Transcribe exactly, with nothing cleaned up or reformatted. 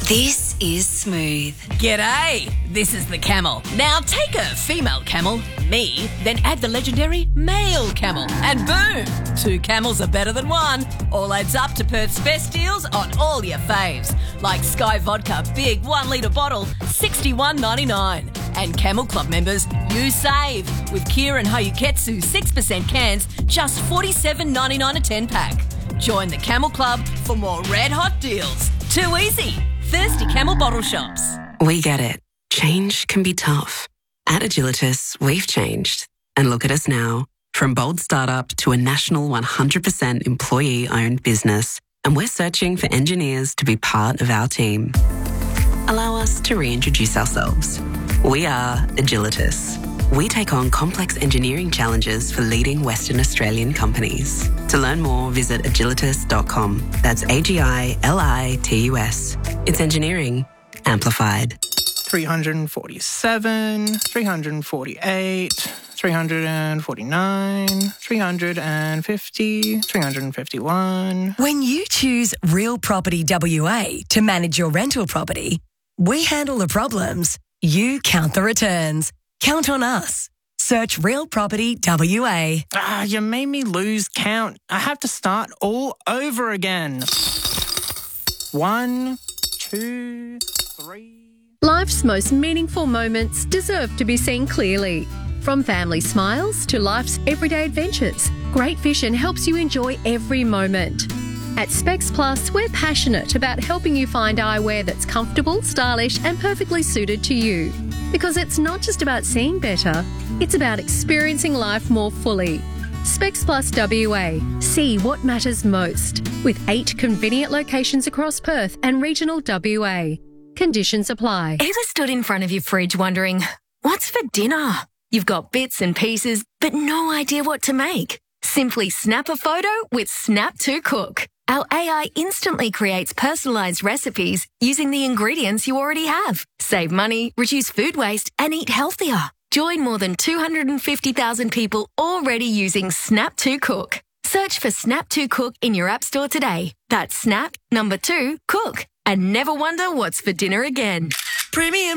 This is Smooth. G'day, this is the Camel. Now take a female camel, me, then add the legendary male camel, and boom, two camels are better than one. All adds up to Perth's best deals on all your faves, like Sky Vodka Big one litre bottle, sixty-one ninety-nine. And Camel Club members, you save with Kieran Hayuketsu six percent cans, just forty-seven ninety-nine a ten pack. Join the Camel Club for more red hot deals. Too easy. Thirsty Camel bottle shops. We get it. Change can be tough. At Agilitas, we've changed. And look at us now. From bold startup to a national one hundred percent employee-owned business. And we're searching for engineers to be part of our team. Allow us to reintroduce ourselves. We are Agilitas. We take on complex engineering challenges for leading Western Australian companies. To learn more, visit agilitas dot com. That's A G I L I T U S. It's engineering amplified. three hundred forty-seven, three hundred forty-eight, three hundred forty-nine, three hundred fifty, three hundred fifty-one. When you choose Real Property W A to manage your rental property, we handle the problems, you count the returns. Count on us. Search Real Property W A. Ah, you made me lose count. I have to start all over again. One, two, three. Life's most meaningful moments deserve to be seen clearly. From family smiles to life's everyday adventures, Great Vision helps you enjoy every moment. At Specs Plus, we're passionate about helping you find eyewear that's comfortable, stylish and perfectly suited to you. Because it's not just about seeing better, it's about experiencing life more fully. Specs Plus W A. See what matters most. With eight convenient locations across Perth and regional W A. Conditions apply. Ever stood in front of your fridge wondering, what's for dinner? You've got bits and pieces, but no idea what to make. Simply snap a photo with Snap to Cook. Our A I instantly creates personalised recipes using the ingredients you already have. Save money, reduce food waste, and eat healthier. Join more than two hundred fifty thousand people already using Snap to Cook. Search for Snap to Cook in your app store today. That's Snap, number two, Cook. And never wonder what's for dinner again. Premium